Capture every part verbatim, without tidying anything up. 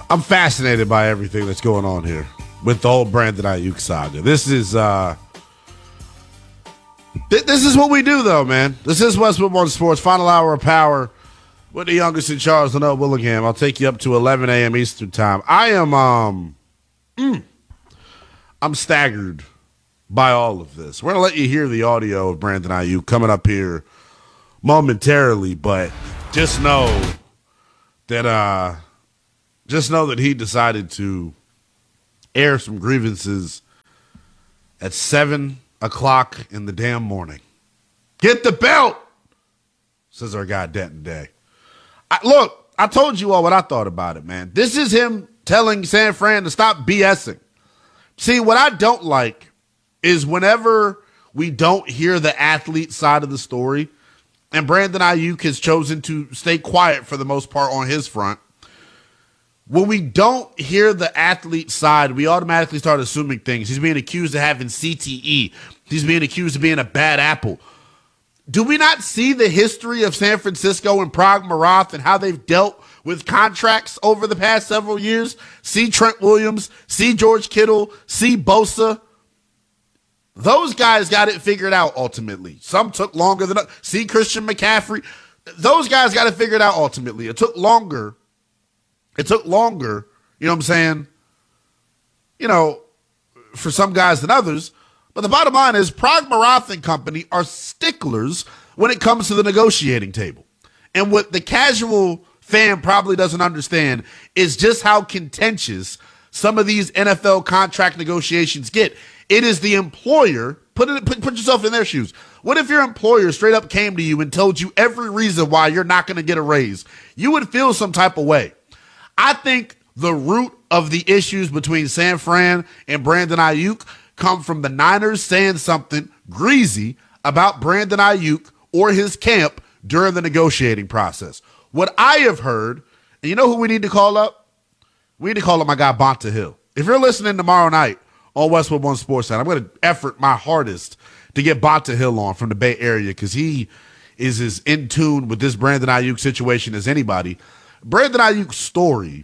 I'm fascinated by everything that's going on here with the whole Brandon Ayuk saga. This is uh, th- this is what we do, though, man. This is Westwood One Sports, final hour of power with the youngest in Charles, Leno Willingham. I'll take you up to eleven a.m. Eastern time. I am um, mm, I'm staggered by all of this. We're gonna let you hear the audio of Brandon Ayuk coming up here momentarily, but just know that uh. Just know that he decided to air some grievances at seven o'clock in the damn morning. Get the belt, says our guy Denton Day. I, look, I told you all what I thought about it, man. This is him telling San Fran to stop BSing. See, what I don't like is whenever we don't hear the athlete side of the story, and Brandon Ayuk has chosen to stay quiet for the most part on his front. When we don't hear the athlete side, we automatically start assuming things. He's being accused of having C T E. He's being accused of being a bad apple. Do we not see the history of San Francisco and Prague Marath and how they've dealt with contracts over the past several years? See Trent Williams, see George Kittle, see Bosa. Those guys got it figured out ultimately. Some took longer than others. See Christian McCaffrey. Those guys got it figured out ultimately. It took longer. It took longer, you know what I'm saying, you know, for some guys than others. But the bottom line is Prague Marath and Company are sticklers when it comes to the negotiating table. And what the casual fan probably doesn't understand is just how contentious some of these N F L contract negotiations get. It is the employer, put it, put, put yourself in their shoes. What if your employer straight up came to you and told you every reason why you're not going to get a raise? You would feel some type of way. I think the root of the issues between San Fran and Brandon Ayuk come from the Niners saying something greasy about Brandon Ayuk or his camp during the negotiating process. What I have heard, and you know who we need to call up? We need to call up my guy Bonta Hill. If you're listening tomorrow night on Westwood One Sports Night, I'm going to effort my hardest to get Bonta Hill on from the Bay Area because he is as in tune with this Brandon Ayuk situation as anybody. Brandon Ayuk's story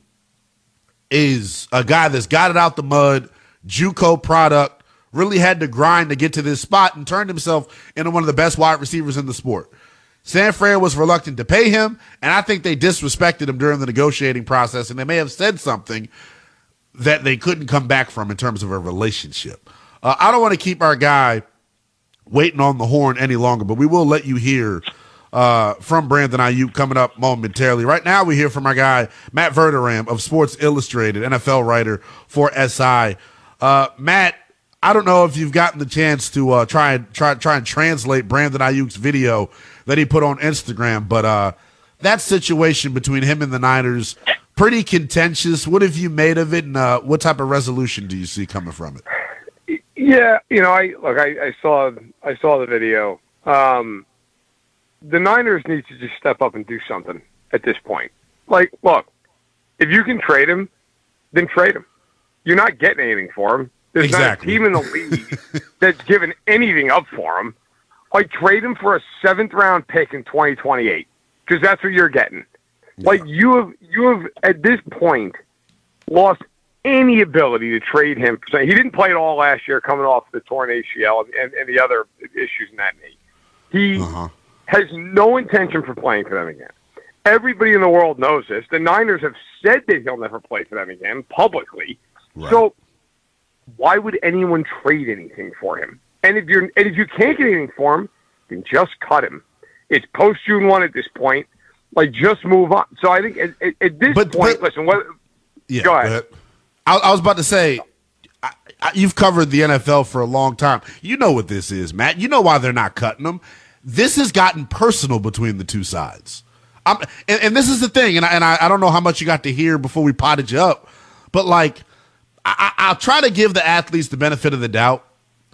is a guy that's got it out the mud, JUCO product, really had to grind to get to this spot and turned himself into one of the best wide receivers in the sport. San Fran was reluctant to pay him, and I think they disrespected him during the negotiating process, and they may have said something that they couldn't come back from in terms of a relationship. Uh, I don't want to keep our guy waiting on the horn any longer, but we will let you hear Uh, from Brandon Ayuk coming up momentarily. Right now, we hear from our guy, Matt Verderam of Sports Illustrated, N F L writer for S I. Uh, Matt, I don't know if you've gotten the chance to uh, try and try, try and translate Brandon Ayuk's video that he put on Instagram, but uh, that situation between him and the Niners, pretty contentious. What have you made of it, and uh, what type of resolution do you see coming from it? Yeah, you know, I look, I, I saw, I saw the video. Um, The Niners need to just step up and do something at this point. Like, look, if you can trade him, then trade him. You're not getting anything for him. There's exactly. not a team in the league that's given anything up for him. Like, trade him for a seventh-round pick in twenty twenty-eight, because that's what you're getting. Yeah. Like, you have, you have, at this point, lost any ability to trade him. He didn't play at all last year coming off the torn A C L and, and the other issues in that knee. He... Uh-huh. has no intention for playing for them again. Everybody in the world knows this. The Niners have said that he'll never play for them again publicly. Right. So why would anyone trade anything for him? And if you're and if you can't get anything for him, then just cut him. It's post June first at this point. Like, just move on. So I think at, at, at this but, point, but, listen. What? Yeah, go ahead. I, I was about to say, I, I, you've covered the N F L for a long time. You know what this is, Matt. You know why they're not cutting them. This has gotten personal between the two sides. I'm, and, and this is the thing, and, I, and I, I don't know how much you got to hear before we potted you up, but, like, I, I'll try to give the athletes the benefit of the doubt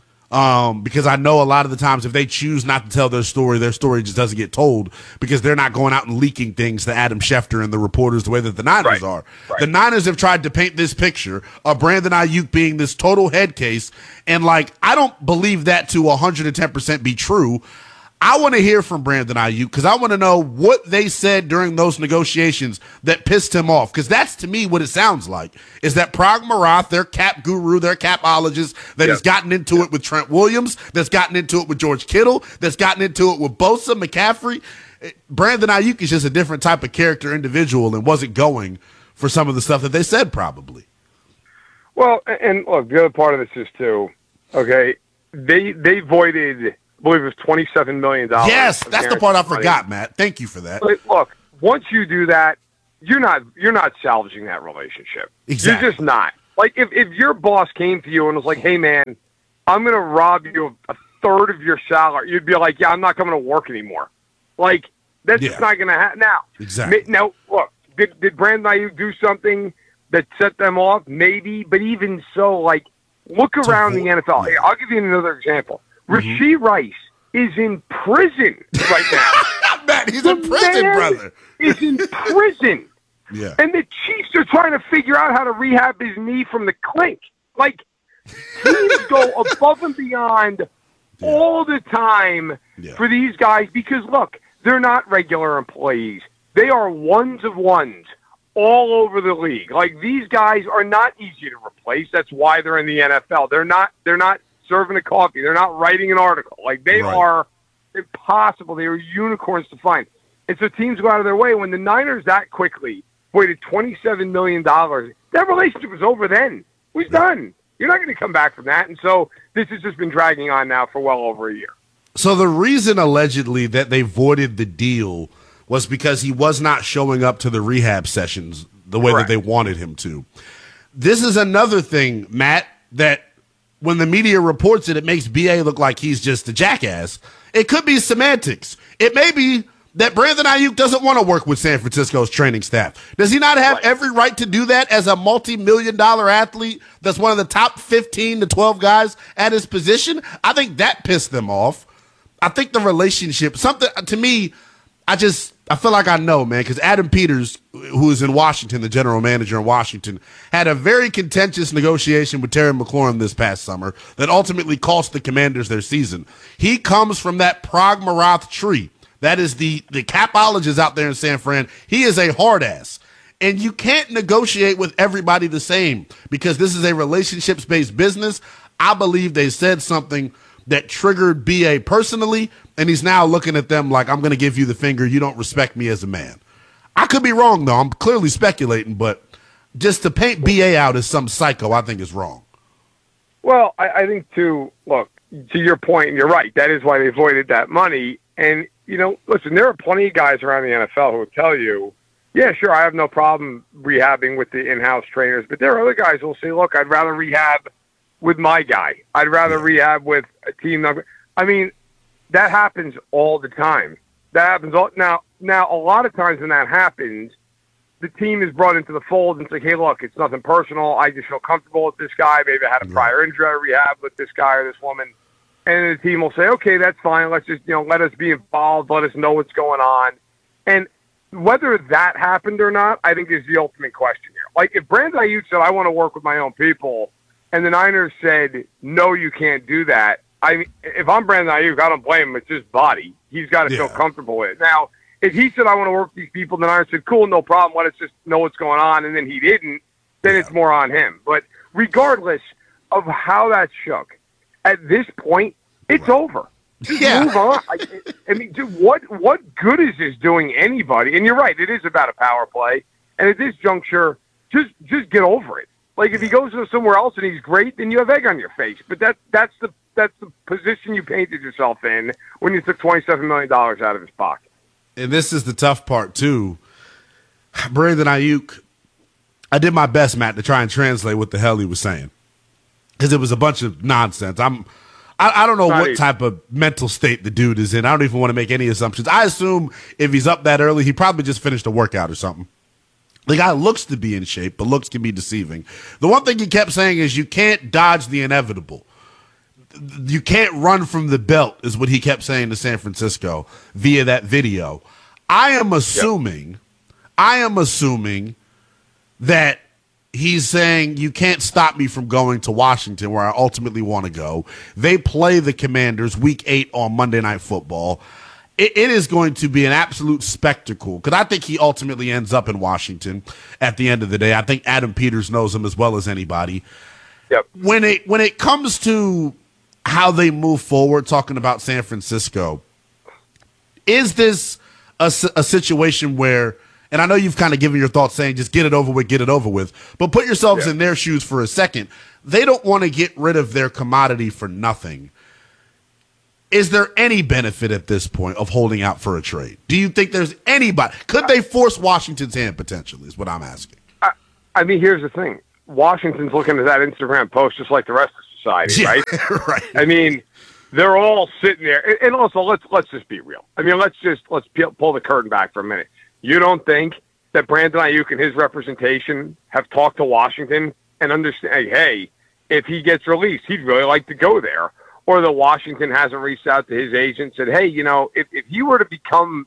um, because I know a lot of the times if they choose not to tell their story, their story just doesn't get told because they're not going out and leaking things to Adam Schefter and the reporters the way that the Niners right. are. Right. The Niners have tried to paint this picture of Brandon Ayuk being this total head case, and, like, I don't believe that to one hundred ten percent be true. I want to hear from Brandon Ayuk because I want to know what they said during those negotiations that pissed him off. Because that's, to me, what it sounds like, is that Prog Marath, their cap guru, their capologist, that yep. has gotten into yep. it with Trent Williams, that's gotten into it with George Kittle, that's gotten into it with Bosa, McCaffrey. Brandon Ayuk is just a different type of character individual and wasn't going for some of the stuff that they said probably. Well, and look, the other part of this is, too, okay, they they voided – I believe it was twenty-seven million dollars. Yes, that's the part I forgot, money. Matt. Thank you for that. But look, once you do that, you're not you're not salvaging that relationship. Exactly. You're just not. Like, if, if your boss came to you and was like, hey, man, I'm going to rob you of a third of your salary, you'd be like, yeah, I'm not coming to work anymore. Like, that's yeah. just not going to happen. Now, exactly. Now, look, did, did Brandon Ayuk do something that set them off? Maybe. But even so, like, look around the N F L. Hey, I'll give you another example. Mm-hmm. Rashee Rice is in prison right now. Matt, he's the in prison, brother. He's in prison. Yeah. And the Chiefs are trying to figure out how to rehab his knee from the clink. Like, teams go above and beyond yeah. all the time yeah. for these guys because, look, they're not regular employees. They are ones of ones all over the league. Like, these guys are not easy to replace. That's why they're in the N F L. They're not. They're not serving a coffee. They're not writing an article. Like, they right. are impossible. They are unicorns to find. And so teams go out of their way. When the Niners that quickly waited twenty-seven million dollars, that relationship was over then. It was yeah. done. You're not going to come back from that. And so this has just been dragging on now for well over a year. So the reason allegedly that they voided the deal was because he was not showing up to the rehab sessions the way Correct. that they wanted him to. This is another thing, Matt, that when the media reports it, it makes B A look like he's just a jackass. It could be semantics. It may be that Brandon Ayuk doesn't want to work with San Francisco's training staff. Does he not have right. every right to do that as a multi-million dollar athlete that's one of the top fifteen to twelve guys at his position? I think that pissed them off. I think the relationship, something to me, I just, I feel like I know, man, because Adam Peters, who is in Washington, the general manager in Washington, had a very contentious negotiation with Terry McLaurin this past summer that ultimately cost the Commanders their season. He comes from that Prog Marath tree. That is the, the capologist out there in San Fran. He is a hard ass. And you can't negotiate with everybody the same because this is a relationships-based business. I believe they said something that triggered B A personally, and he's now looking at them like, I'm going to give you the finger. You don't respect me as a man. I could be wrong, though. I'm clearly speculating, but just to paint B A out as some psycho, I think is wrong. Well, I, I think, too, look, to your point, and you're right, that is why they voided that money. And, you know, listen, there are plenty of guys around the N F L who will tell you, yeah, sure, I have no problem rehabbing with the in-house trainers, but there are other guys who will say, look, I'd rather rehab with my guy. I'd rather yeah. rehab with a team number. I mean, that happens all the time. That happens all now. Now, a lot of times when that happens, the team is brought into the fold and it's like, hey, look, it's nothing personal. I just feel comfortable with this guy. Maybe I had a prior injury I rehab with this guy or this woman. And the team will say, okay, that's fine. Let's just, you know, let us be involved. Let us know what's going on. And whether that happened or not, I think is the ultimate question here. Like, if Brandon Ayuk said, I want to work with my own people, and the Niners said, no, you can't do that. I mean, if I'm Brandon Ayuk, I don't blame him. It's his body. He's got to yeah. feel comfortable with it. Now, if he said, I want to work with these people, the Niners said, cool, no problem. Let us just know what's going on. And then he didn't, then yeah. it's more on him. But regardless of how that shook, at this point, it's right. over. Just yeah. move on. I, I mean, dude, what, what good is this doing anybody? And you're right, it is about a power play. And at this juncture, just just get over it. Like, if he goes to somewhere else and he's great, then you have egg on your face. But that that's the that's the position you painted yourself in when you took twenty-seven million dollars out of his pocket. And this is the tough part, too. Brandon Ayuk, I did my best, Matt, to try and translate what the hell he was saying. Because it was a bunch of nonsense. I'm, I, I don't know Not what easy. type of mental state the dude is in. I don't even want to make any assumptions. I assume if he's up that early, he probably just finished a workout or something. The guy looks to be in shape, but looks can be deceiving. The one thing he kept saying is you can't dodge the inevitable. You can't run from the belt is what he kept saying to San Francisco via that video. I am assuming, yep. I am assuming that he's saying you can't stop me from going to Washington where I ultimately want to go. They play the Commanders week eight on Monday Night Football. It, it is going to be an absolute spectacle because I think he ultimately ends up in Washington at the end of the day. I think Adam Peters knows him as well as anybody. Yep. When it when it comes to how they move forward, talking about San Francisco, is this a, a situation where, and I know you've kind of given your thoughts saying just get it over with, get it over with, but put yourselves yeah. in their shoes for a second. They don't want to get rid of their commodity for nothing. Is there any benefit at this point of holding out for a trade? Do you think there's anybody? Could they force Washington's hand potentially is what I'm asking. I, I mean, here's the thing. Washington's looking at that Instagram post just like the rest of society, yeah, right? right. I mean, they're all sitting there. And also, let's let's just be real. I mean, let's just let's pull the curtain back for a minute. You don't think that Brandon Ayuk and his representation have talked to Washington and understand, hey, if he gets released, he'd really like to go there? Or that Washington hasn't reached out to his agent and said, hey, you know, if, if he were to become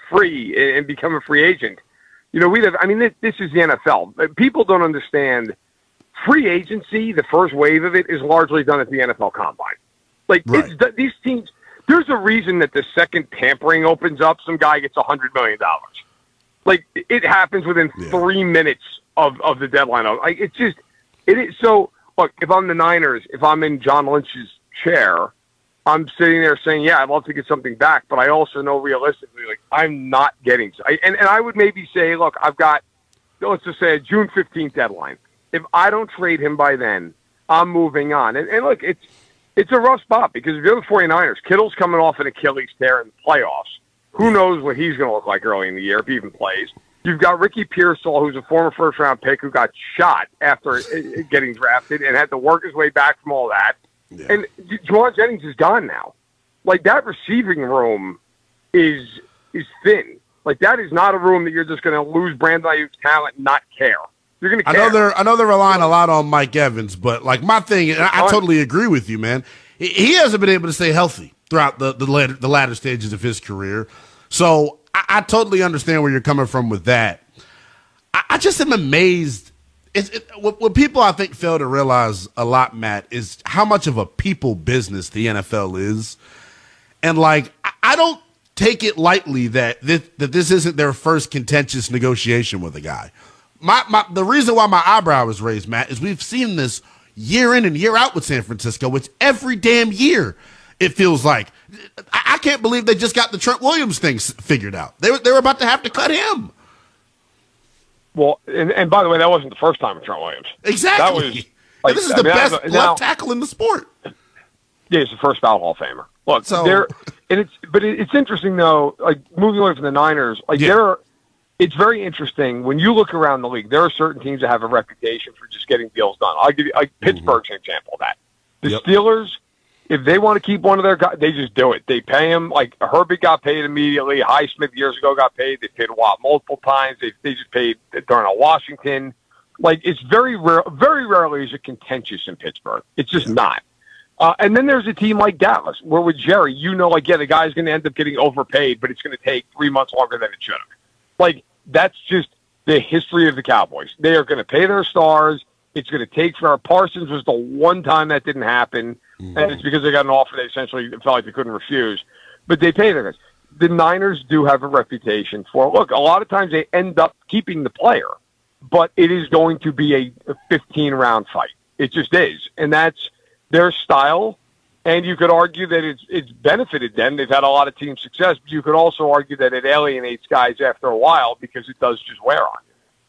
free and become a free agent, you know, we'd have, I mean, this, this is the N F L. People don't understand free agency, the first wave of it, is largely done at the N F L Combine. Like, right. it's, these teams, there's a reason that the second tampering opens up, some guy gets one hundred million dollars. Like, it happens within yeah. three minutes of, of the deadline. Like, it's just, it is. So, look, if I'm the Niners, if I'm in John Lynch's chair, I'm sitting there saying, yeah, I'd love to get something back, but I also know realistically, like, I'm not getting, I, and, and I would maybe say, look, I've got, let's just say a June fifteenth deadline. If I don't trade him by then, I'm moving on. And, and look, it's, it's a rough spot because if you're the 49ers, Kittle's coming off an Achilles tear in the playoffs. Who knows what he's going to look like early in the year if he even plays. You've got Ricky Pearsall, who's a former first-round pick who got shot after getting drafted and had to work his way back from all that. Yeah. And Jauan Jennings is gone now. Like, that receiving room is is thin. Like, that is not a room that you're just going to lose Brandon Ayuk's talent and not care. You're going to care. I know they're I know they're relying a lot on Mike Evans, but like my thing, and I, I totally agree with you, man. He hasn't been able to stay healthy throughout the the latter, the latter stages of his career. So I, I totally understand where you're coming from with that. I, I just am amazed. It's, it, what, what people I think fail to realize a lot, Matt, is how much of a people business the N F L is. And like, I, I don't take it lightly that this, that this isn't their first contentious negotiation with a guy. My, my the reason why my eyebrow was raised, Matt, is we've seen this year in and year out with San Francisco. It's every damn year. It feels like. I, I can't believe they just got the Trent Williams thing figured out. They were they were about to have to cut him. Well, and, and by the way, that wasn't the first time with Trent Williams. Exactly. That was, like, this is I the mean, best left now, tackle in the sport. Yeah, he's the first ballot Hall of Famer. Look, so, there, and it's but it's interesting though. Like, moving away from the Niners, like yeah. there, it's very interesting when you look around the league. There are certain teams that have a reputation for just getting deals done. I'll give you like Pittsburgh's mm-hmm. an example of that. The yep. Steelers, if they want to keep one of their guys, they just do it. They pay him. Like Herbie got paid immediately. Highsmith years ago got paid. They paid a Watt multiple times. They they just paid Darnell Washington. Like, it's very rare. Very rarely is it contentious in Pittsburgh. It's just not. Uh, and then there's a team like Dallas, where with Jerry, you know, like, yeah, the guy's going to end up getting overpaid, but it's going to take three months longer than it should have. Like, that's just the history of the Cowboys. They are going to pay their stars. It's going to take for Parsons was the one time that didn't happen, mm-hmm. and it's because they got an offer they essentially felt like they couldn't refuse. But they pay their guys. The Niners do have a reputation for, look, a lot of times they end up keeping the player, but it is going to be a fifteen-round fight. It just is. And that's their style, and you could argue that it's it's benefited them. They've had a lot of team success, but you could also argue that it alienates guys after a while because it does just wear on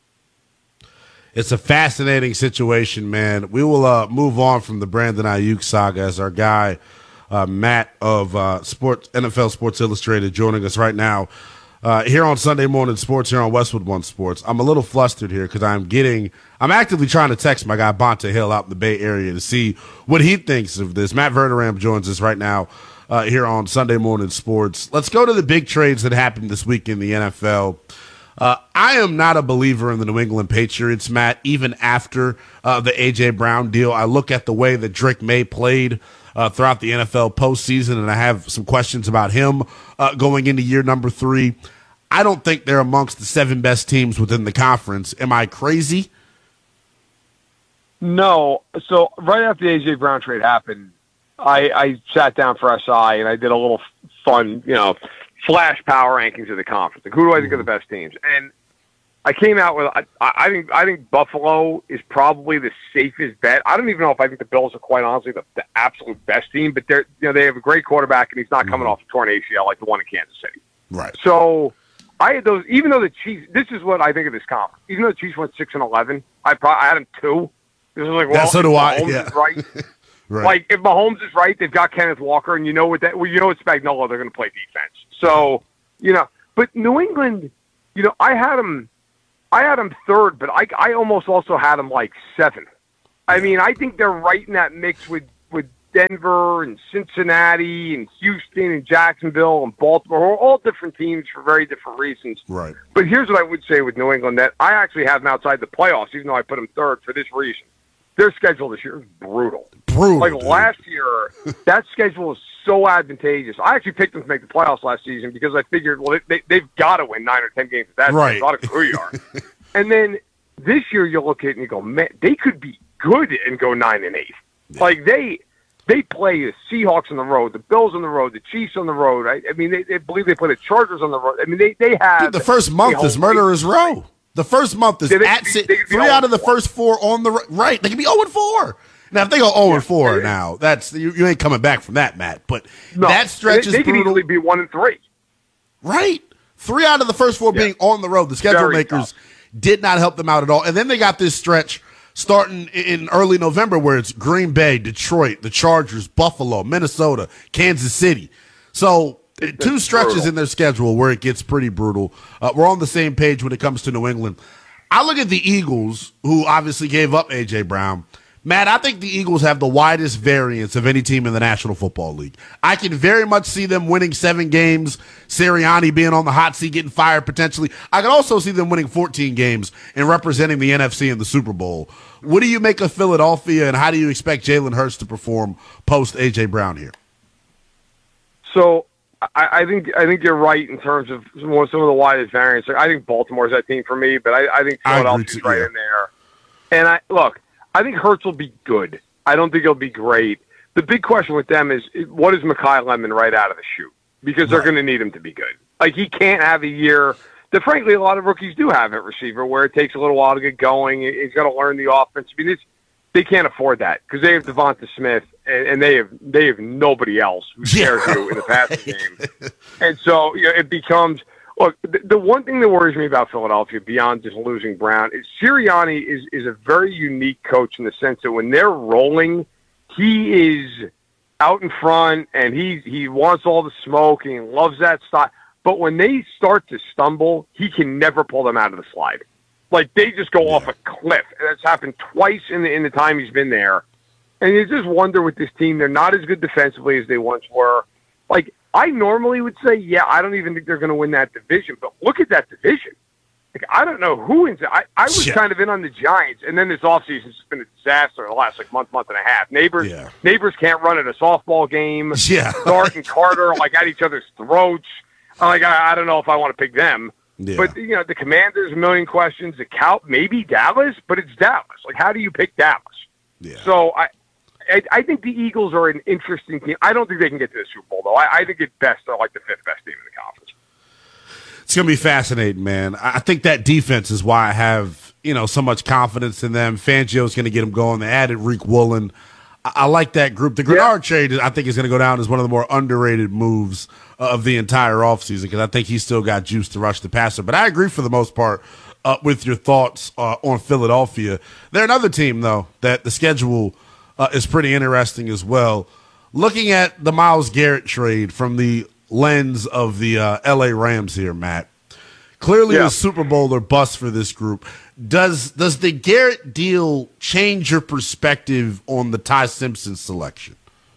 you. It's a fascinating situation, man. We will uh, move on from the Brandon Ayuk saga as our guy, uh, Matt of uh, Sports, N F L Sports Illustrated, joining us right now. Uh, here on Sunday Morning Sports, here on Westwood One Sports. I'm a little flustered here because I'm getting, I'm actively trying to text my guy Bonta Hill out in the Bay Area to see what he thinks of this. Matt Verderam joins us right now uh, here on Sunday Morning Sports. Let's go to the big trades that happened this week in the N F L. Uh, I am not a believer in the New England Patriots, Matt, even after uh, the A J. Brown deal. I look at the way that Drake May played Uh, throughout the N F L postseason, and I have some questions about him uh, going into year number three. I don't think they're amongst the seven best teams within the conference. Am I crazy? No. So right after the A J Brown trade happened, I, I sat down for S I and I did a little fun, you know, flash power rankings of the conference. Like, who do I think are the best teams? And I came out with I, I think I think Buffalo is probably the safest bet. I don't even know if I think the Bills are quite honestly the, the absolute best team, but they're you know they have a great quarterback and he's not coming mm-hmm. off a torn A C L like the one in Kansas City. Right. So I had those. Even though the Chiefs, this is what I think of this conference. Even though the Chiefs went six and eleven, I probably I had them two. This is like well, yeah, so do I. Yeah. Is right. Right. Like if Mahomes is right, they've got Kenneth Walker, and you know what that well, you know it's Spagnuolo. They're going to play defense. So you know, but New England, you know, I had them. I had them third, but I, I almost also had them like seventh. I mean, I think they're right in that mix with, with Denver and Cincinnati and Houston and Jacksonville and Baltimore, all different teams for very different reasons. Right. But here's what I would say with New England, that I actually have them outside the playoffs, even though I put them third for this reason. Their schedule this year is brutal. Brutal. Like dude. last year, that schedule is so advantageous. I actually picked them to make the playoffs last season because I figured, well, they, they, they've got to win nine or ten games at that right. point. I don't know who you are. And then this year, you look at it and you go, man, they could be good and go nine and eight. Yeah. Like they they play the Seahawks on the road, the Bills on the road, the Chiefs on the road. I, I mean, they, they believe they play the Chargers on the road. I mean, they they have dude, the first month is Murderers Row. The first month is yeah, they, at they, they three out of the first four on the right. They can be zero and four. Now, if they go zero and four yeah, now, that's you, you ain't coming back from that, Matt. But no, that stretch they, is they brutal. They can easily be one and three. Right, three out of the first four yeah. being on the road. The schedule Very makers tough. Did not help them out at all. And then they got this stretch starting in early November where it's Green Bay, Detroit, the Chargers, Buffalo, Minnesota, Kansas City. So it's two stretches brutal. in their schedule where it gets pretty brutal. Uh, we're on the same page when it comes to New England. I look at the Eagles, who obviously gave up A J Brown. Matt, I think the Eagles have the widest variance of any team in the National Football League. I can very much see them winning seven games, Sirianni being on the hot seat, getting fired potentially. I can also see them winning fourteen games and representing the N F C in the Super Bowl. What do you make of Philadelphia, and how do you expect Jalen Hurts to perform post-A J Brown here? So I, I think I think you're right in terms of some of the widest variance. I think Baltimore's that team for me, but I, I think Philadelphia's right yeah. in there. And I look, I think Hurts will be good. I don't think he'll be great. The big question with them is, what is Mekhi Lemon right out of the chute? Because they're right. going to need him to be good. Like, he can't have a year that, frankly, a lot of rookies do have at receiver, where it takes a little while to get going. He's got to learn the offense. I mean, it's, they can't afford that because they have Devonta Smith, and, and they have they have nobody else who cares yeah. you in the passing game. And so you know, it becomes – look, the, the one thing that worries me about Philadelphia, beyond just losing Brown, is Sirianni is, is a very unique coach in the sense that when they're rolling, he is out in front, and he, he wants all the smoke, and he loves that style. But when they start to stumble, he can never pull them out of the slide. Like, they just go yeah. off a cliff. And that's happened twice in the, in the time he's been there. And you just wonder with this team, they're not as good defensively as they once were. Like, I normally would say, yeah, I don't even think they're going to win that division. But look at that division. Like, I don't know who wins it. I, I was yeah. kind of in on the Giants, and then this offseason has been a disaster the last, like, month, month and a half. Neighbors yeah. neighbors can't run at a softball game. Yeah. Dart and Carter, like, at each other's throats. I'm like, I, I don't know if I want to pick them. Yeah. But, you know, the Commanders, a million questions. The Cow, maybe Dallas, but it's Dallas. Like, how do you pick Dallas? Yeah. So, I... I, I think the Eagles are an interesting team. I don't think they can get to the Super Bowl, though. I, I think at best they're like the fifth best team in the conference. It's going to be fascinating, man. I think that defense is why I have, you know, so much confidence in them. Fangio's going to get them going. They added Reek Woolen. I, I like that group. The Grenard yeah. trade, I think, is going to go down as one of the more underrated moves uh, of the entire offseason because I think he's still got juice to rush the passer. But I agree for the most part uh, with your thoughts uh, on Philadelphia. They're another team, though, that the schedule – Uh, is pretty interesting as well. Looking at the Myles Garrett trade from the lens of the uh, L A Rams here, Matt. Clearly yeah. a Super Bowl or bust for this group. Does does the Garrett deal change your perspective on the Ty Simpson selection?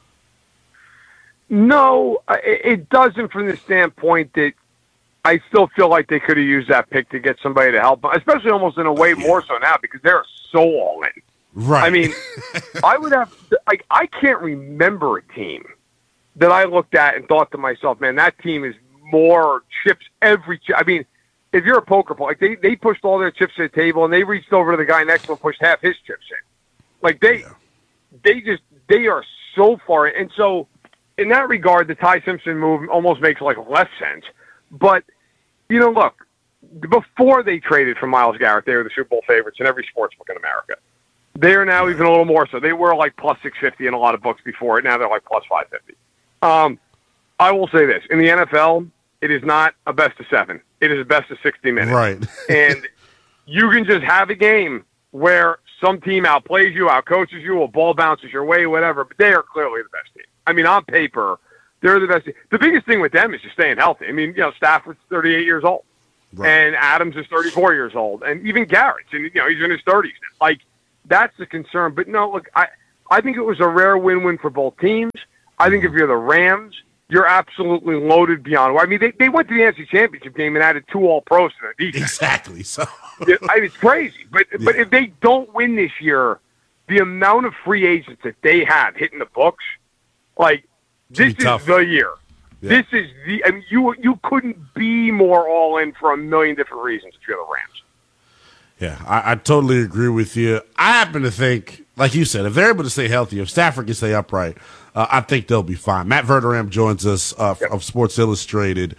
No, it doesn't from the standpoint that I still feel like they could have used that pick to get somebody to help them, especially almost in a way yeah. more so now because they're so all in. Right. I mean, I would have to, like I can't remember a team that I looked at and thought to myself, man, that team is more chips every chip. I mean, if you're a poker player, like they, they pushed all their chips to the table and they reached over to the guy next to him and pushed half his chips in. Like they, Yeah. they just they are so far. And so, in that regard, the Ty Simpson move almost makes like less sense. But you know, look, before they traded for Myles Garrett, they were the Super Bowl favorites in every sportsbook in America. They are now even a little more so. They were like plus six fifty in a lot of books before it. Now they're like plus five fifty. Um, I will say this. In the N F L, it is not a best of seven. It is a best of sixty minutes. Right. And you can just have a game where some team outplays you, outcoaches you, a ball bounces your way, whatever, but they are clearly the best team. I mean, on paper, they're the best team. The biggest thing with them is just staying healthy. I mean, you know, Stafford's thirty-eight years old. Right. And Adams is thirty-four years old. And even Garrett's, and, you know, he's in his thirties. Like, that's the concern. But, no, look, I, I think it was a rare win-win for both teams. I think if you're the Rams, you're absolutely loaded beyond. I mean, they, they went to the N F C Championship game and added two All-Pros to their defense. Exactly. So it, I mean, it's crazy. But yeah. but if they don't win this year, the amount of free agents that they have hitting the books, like, this is tough. the year. Yeah. This is the. I mean, you you couldn't be more all in for a million different reasons if you're the Rams. Yeah, I, I totally agree with you. I happen to think, like you said, if they're able to stay healthy, if Stafford can stay upright, uh, I think they'll be fine. Matt Verderam joins us uh, Yep. of Sports Illustrated.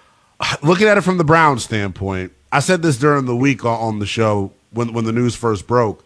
Looking at it from the Browns standpoint, I said this during the week on, on the show when when the news first broke.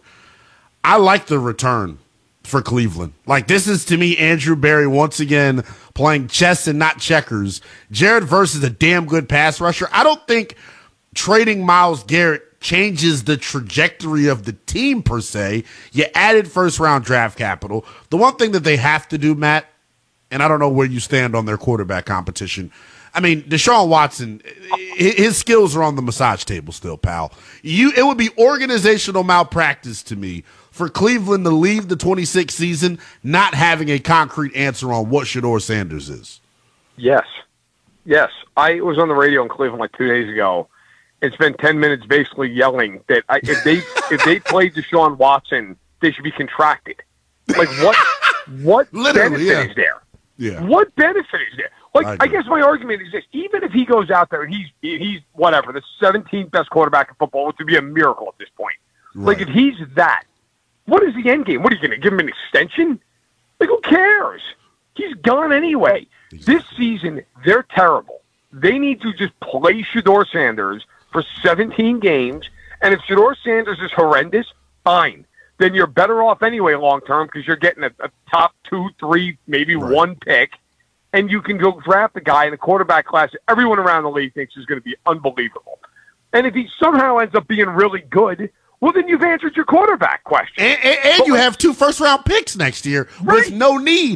I like the return for Cleveland. Like, this is, to me, Andrew Berry once again playing chess and not checkers. Jared Verse is a damn good pass rusher. I don't think trading Myles Garrett changes the trajectory of the team per se. You added first-round draft capital. The one thing that they have to do, Matt, and I don't know where you stand on their quarterback competition, I mean, Deshaun Watson, his skills are on the massage table still, pal. You, it would be organizational malpractice to me for Cleveland to leave the twenty-six season not having a concrete answer on what Shedeur Sanders is. Yes. Yes. I was on the radio in Cleveland like two days ago and spent ten minutes basically yelling that I, if they if they played Deshaun Watson, they should be contracted. Like, what what Literally, benefit yeah. is there? Yeah. What benefit is there? Like, I I, guess my argument is this. Even if he goes out there and he's he's whatever, the seventeenth best quarterback in football, which would be a miracle at this point. Right. Like, if he's that, what is the end game? What are you going to give him an extension? Like, who cares? He's gone anyway. Exactly. This season, they're terrible. They need to just play Shedeur Sanders for seventeen games, and if Shedeur Sanders is horrendous, fine. Then you're better off anyway long term because you're getting a, a top two, three, maybe Right. one pick, and you can go draft a guy in a quarterback class that everyone around the league thinks is going to be unbelievable. And if he somehow ends up being really good, well, then you've answered your quarterback question. And, and, and But you like- have two first-round picks next year Right. with no need.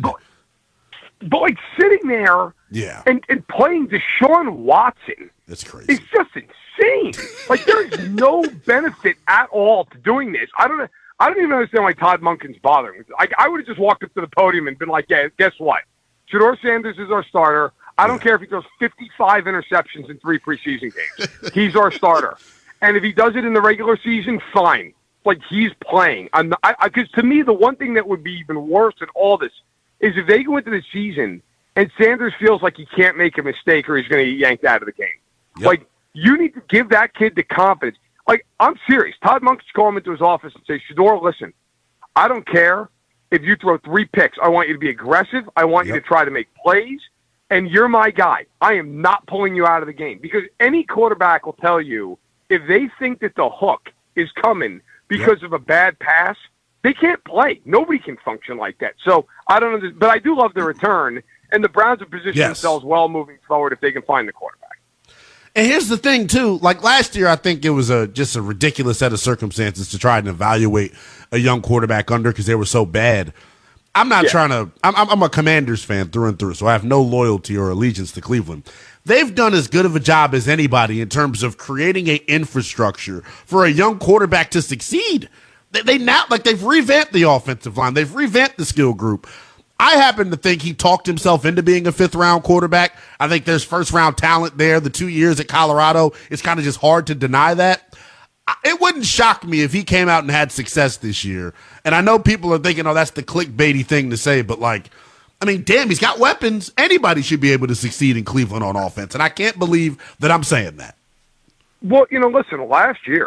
But like sitting there Yeah, and, and playing Deshaun Watson that's crazy. is just insane. Like, there's no benefit at all to doing this. I don't know. I don't even understand why Todd Monken's bothering. Like, I would have just walked up to the podium and been like, "Yeah, guess what? Shedeur Sanders is our starter. I don't Yeah. care if he throws fifty-five interceptions in three preseason games. He's our starter. And if he does it in the regular season, fine. Like, he's playing. I'm not, I, I, 'cause to me, the one thing that would be even worse than all this is if they go into the season and Sanders feels like he can't make a mistake or he's going to get yanked out of the game. Yep. Like, you need to give that kid the confidence. Like, I'm serious. Todd Monk should call him into his office and say, "Shedeur, listen, I don't care if you throw three picks. I want you to be aggressive. I want Yep. you to try to make plays, and you're my guy. I am not pulling you out of the game." Because any quarterback will tell you if they think that the hook is coming because of a bad pass, they can't play. Nobody can function like that. So I don't know, but I do love the return, and the Browns have positioned Yes. themselves well moving forward if they can find the quarterback. And here's the thing, too. Like, last year, I think it was a just a ridiculous set of circumstances to try and evaluate a young quarterback under because they were so bad. I'm not Yeah. trying to – I'm I'm a Commanders fan through and through, so I have no loyalty or allegiance to Cleveland. They've done as good of a job as anybody in terms of creating an infrastructure for a young quarterback to succeed. They, they now – like, they've revamped the offensive line. They've revamped the skill group. I happen to think he talked himself into being a fifth-round quarterback. I think there's first-round talent there. The two years at Colorado, it's kind of just hard to deny that. I- It wouldn't shock me if he came out and had success this year. And I know people are thinking, oh, that's the clickbaity thing to say, but, like, I mean, damn, he's got weapons. Anybody should be able to succeed in Cleveland on offense, and I can't believe that I'm saying that. Well, you know, listen, last year,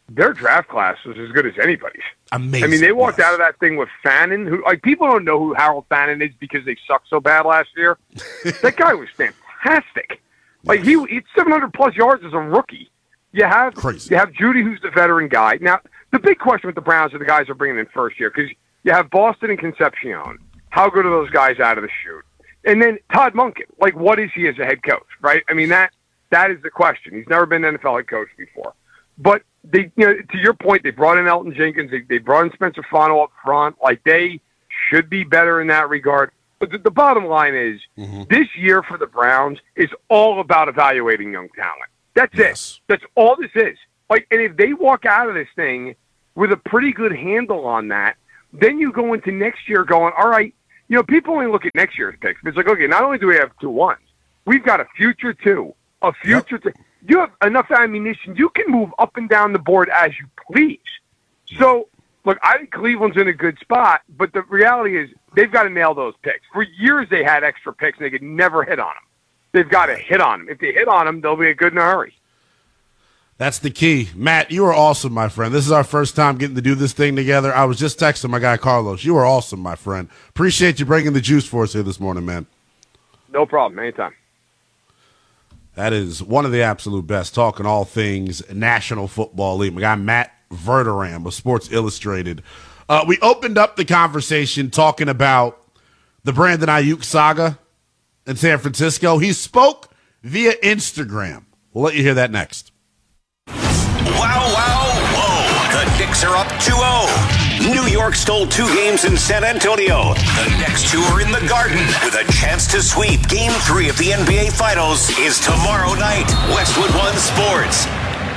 their draft class was as good as anybody's. Amazing. I mean, they walked yes. out of that thing with Fannin, who, like, people don't know who Harold Fannin is because they sucked so bad last year. That guy was fantastic. Like, he he's seven hundred plus yards as a rookie. You have Crazy. You have Judy, who's the veteran guy. Now, the big question with the Browns are the guys they're bringing in first year, because you have Boston and Concepcion. How good are those guys out of the chute? And then Todd Monken, like, what is he as a head coach, right? I mean, that that is the question. He's never been an N F L head coach before. But, they, you know, to your point, they brought in Elton Jenkins. They, they brought in Spencer Fano up front. Like, they should be better in that regard. But the, the bottom line is, mm-hmm. this year for the Browns is all about evaluating young talent. That's yes. it. That's all this is. Like, and if they walk out of this thing with a pretty good handle on that, then you go into next year going, all right, you know, people only look at next year's picks. It's like, okay, not only do we have two ones, we've got a future two, a future yep. two. You have enough ammunition. You can move up and down the board as you please. So, look, I think Cleveland's in a good spot, but the reality is they've got to nail those picks. For years they had extra picks, and they could never hit on them. They've got to hit on them. If they hit on them, they'll be a good in a hurry. That's the key. Matt, you are awesome, my friend. This is our first time getting to do this thing together. I was just texting my guy, Carlos. You are awesome, my friend. Appreciate you bringing the juice for us here this morning, man. No problem. Anytime. That is one of the absolute best, talking all things National Football League. My guy, Matt Verderam of Sports Illustrated. Uh, we opened up the conversation talking about the Brandon Ayuk saga in San Francisco. He spoke via Instagram. We'll let you hear that next. Wow, wow, whoa. The Knicks are up two oh. New York stole two games in San Antonio. The next two are in the Garden with a chance to sweep. Game three of the N B A Finals is tomorrow night. Westwood One Sports.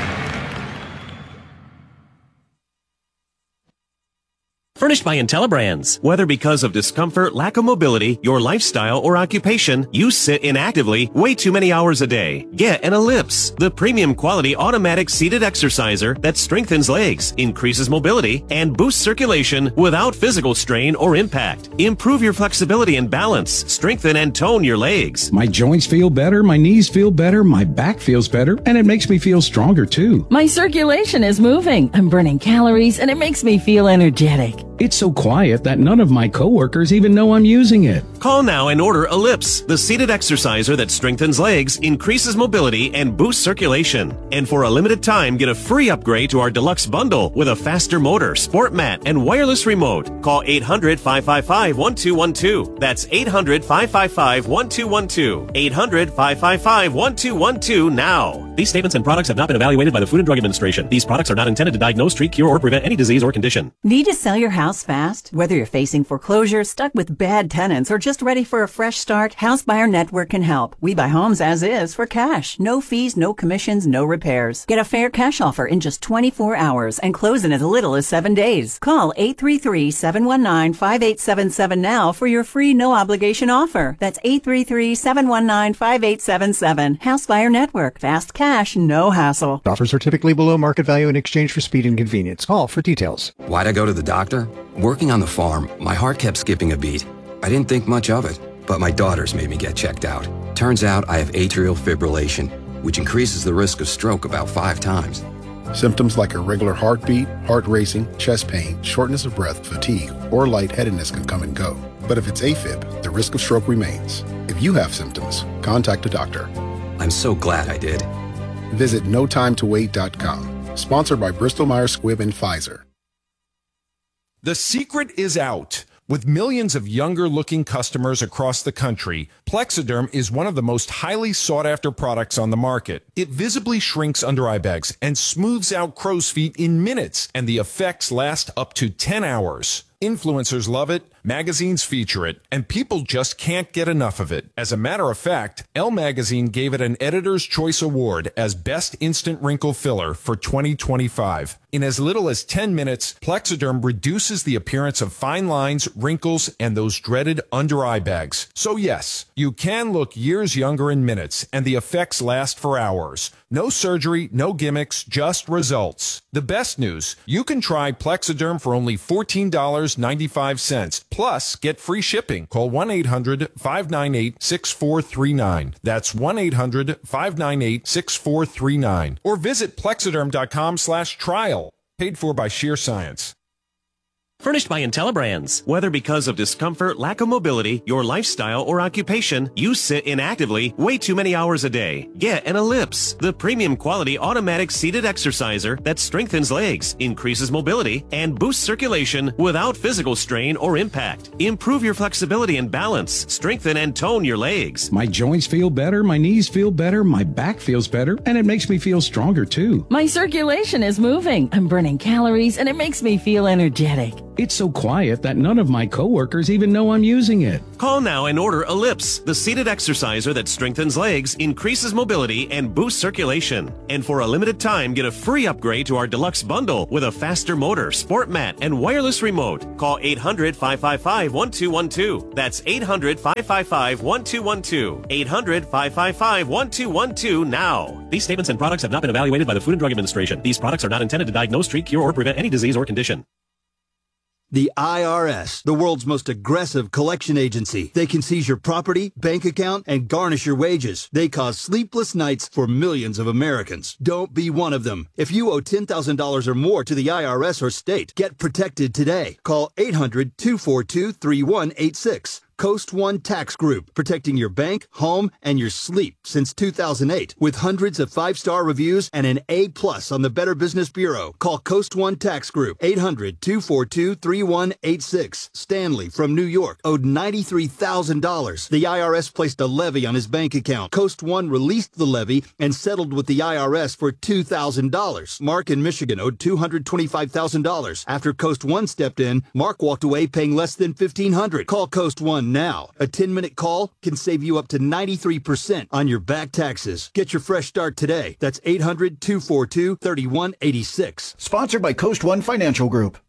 Furnished by IntelliBrands. Whether because of discomfort, lack of mobility, your lifestyle, or occupation, you sit inactively way too many hours a day. Get an Ellipse, the premium quality automatic seated exerciser that strengthens legs, increases mobility, and boosts circulation without physical strain or impact. Improve your flexibility and balance, strengthen and tone your legs. My joints feel better, my knees feel better, my back feels better, and it makes me feel stronger too. My circulation is moving, I'm burning calories, and it makes me feel energetic. It's so quiet that none of my coworkers even know I'm using it. Call now and order Ellipse, the seated exerciser that strengthens legs, increases mobility, and boosts circulation. And for a limited time, get a free upgrade to our deluxe bundle with a faster motor, sport mat, and wireless remote. Call eight hundred, five five five, one two one two. That's eight hundred, five five five, one two one two. eight hundred, five five five, one two one two now. These statements and products have not been evaluated by the Food and Drug Administration. These products are not intended to diagnose, treat, cure, or prevent any disease or condition. Need to sell your house fast? Whether you're facing foreclosure, stuck with bad tenants, or just ready for a fresh start, House Buyer Network can help. We buy homes as is for cash. No fees, no commissions, no repairs. Get a fair cash offer in just twenty-four hours and close in as little as seven days. Call eight three three, seven one nine, five eight seven seven now for your free no-obligation offer. That's eight three three, seven one nine, five eight seven seven. House Buyer Network. Fast cash, no hassle. Offers are typically below market value in exchange for speed and convenience. Call for details. Why'd I go to the doctor? Working on the farm, my heart kept skipping a beat. I didn't think much of it, but my daughters made me get checked out. Turns out I have atrial fibrillation, which increases the risk of stroke about five times. Symptoms like irregular heartbeat, heart racing, chest pain, shortness of breath, fatigue, or lightheadedness can come and go. But if it's AFib, the risk of stroke remains. If you have symptoms, contact a doctor. I'm so glad I did. Visit no time to wait dot com. Sponsored by Bristol Myers Squibb and Pfizer. The secret is out. With millions of younger-looking customers across the country, Plexiderm is one of the most highly sought-after products on the market. It visibly shrinks under-eye bags and smooths out crow's feet in minutes, and the effects last up to ten hours. Influencers love it, magazines feature it, and people just can't get enough of it. As a matter of fact, Elle Magazine gave it an Editor's Choice Award as Best Instant Wrinkle Filler for twenty twenty-five. In as little as ten minutes, Plexiderm reduces the appearance of fine lines, wrinkles, and those dreaded under-eye bags. So yes, you can look years younger in minutes, and the effects last for hours. No surgery, no gimmicks, just results. The best news, you can try Plexiderm for only fourteen dollars and ninety-five cents. Plus, get free shipping. Call one eight hundred five nine eight six four three nine. That's one eight hundred five nine eight six four three nine. Or visit plexiderm.com slash trial. Paid for by Sheer Science. Furnished by IntelliBrands. Whether because of discomfort, lack of mobility, your lifestyle, or occupation, you sit inactively way too many hours a day. Get an Ellipse, the premium quality automatic seated exerciser that strengthens legs, increases mobility, and boosts circulation without physical strain or impact. Improve your flexibility and balance. Strengthen and tone your legs. My joints feel better, my knees feel better, my back feels better, and it makes me feel stronger too. My circulation is moving. I'm burning calories, and it makes me feel energetic. It's so quiet that none of my coworkers even know I'm using it. Call now and order Ellipse, the seated exerciser that strengthens legs, increases mobility, and boosts circulation. And for a limited time, get a free upgrade to our deluxe bundle with a faster motor, sport mat, and wireless remote. Call eight hundred five five five one two one two. That's eight hundred five five five one two one two. eight hundred five five five one two one two now. These statements and products have not been evaluated by the Food and Drug Administration. These products are not intended to diagnose, treat, cure, or prevent any disease or condition. The I R S, the world's most aggressive collection agency. They can seize your property, bank account, and garnish your wages. They cause sleepless nights for millions of Americans. Don't be one of them. If you owe ten thousand dollars or more to the I R S or state, get protected today. Call eight hundred two four two three one eight six. Coast One Tax Group, protecting your bank, home, and your sleep since two thousand eight. With hundreds of five-star reviews and an A plus on the Better Business Bureau. Call Coast One Tax Group, eight hundred two four two three one eight six. Stanley from New York owed ninety-three thousand dollars. The I R S placed a levy on his bank account. Coast One released the levy and settled with the I R S for two thousand dollars. Mark in Michigan owed two hundred twenty-five thousand dollars. After Coast One stepped in, Mark walked away paying less than fifteen hundred dollars. Call Coast One now. A ten-minute call can save you up to ninety-three percent on your back taxes. Get your fresh start today. That's eight hundred two four two three one eight six. Sponsored by Coast One Financial Group.